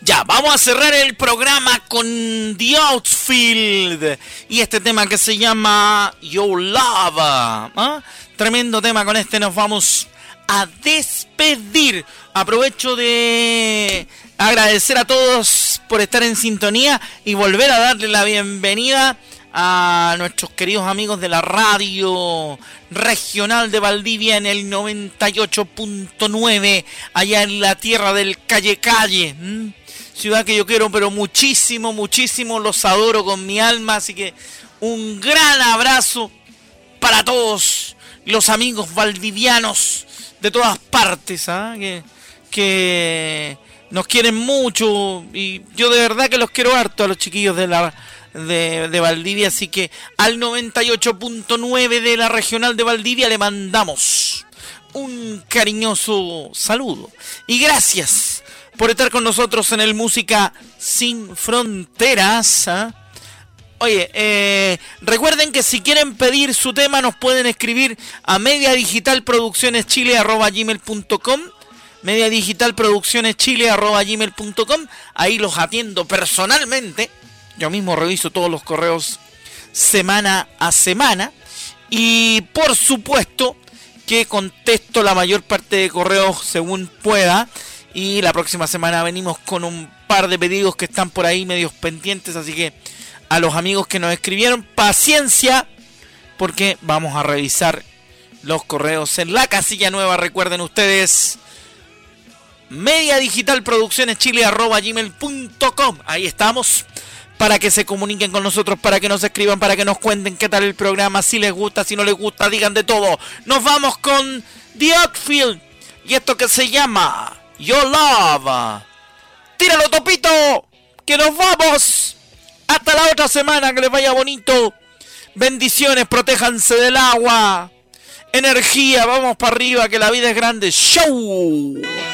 Ya, vamos a cerrar el programa con The Outfield y este tema que se llama Your Love. ¿Ah? Tremendo tema, con este nos vamos a despedir. Aprovecho de agradecer a todos por estar en sintonía y volver a darle la bienvenida a nuestros queridos amigos de la radio regional de Valdivia en el 98.9, allá en la tierra del Calle. Ciudad que yo quiero pero muchísimo, muchísimo, los adoro con mi alma, así que un gran abrazo para todos los amigos valdivianos de todas partes, que nos quieren mucho y yo de verdad que los quiero harto a los chiquillos de Valdivia, así que al 98.9 de la regional de Valdivia le mandamos un cariñoso saludo y gracias por estar con nosotros en el Música Sin Fronteras. Oye, recuerden que si quieren pedir su tema nos pueden escribir a mediadigitalproduccioneschile@gmail.com, mediadigitalproduccioneschile@gmail.com. Ahí los atiendo personalmente. Yo mismo reviso todos los correos semana a semana y por supuesto que contesto la mayor parte de correos según pueda. Y la próxima semana venimos con un par de pedidos que están por ahí medios pendientes. Así que a los amigos que nos escribieron, paciencia, porque vamos a revisar los correos en la casilla nueva. Recuerden ustedes, mediadigitalproduccioneschile@gmail.com. Ahí estamos, para que se comuniquen con nosotros, para que nos escriban, para que nos cuenten qué tal el programa, si les gusta, si no les gusta, digan de todo. Nos vamos con The Outfield y esto que se llama Your Love. Tíralo, Topito, que nos vamos. Hasta la otra semana, que les vaya bonito. Bendiciones, protéjanse del agua. Energía, vamos para arriba, que la vida es grande. ¡Show!